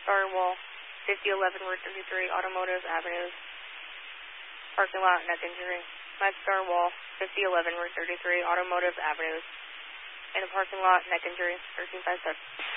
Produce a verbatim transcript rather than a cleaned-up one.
Star Wall, fifty eleven Route thirty-three, Automotive Avenues, parking lot, neck injury. Mike Star Wall, fifty eleven Route thirty-three, Automotive Avenues, in the parking lot, neck injury, thirteen five seven.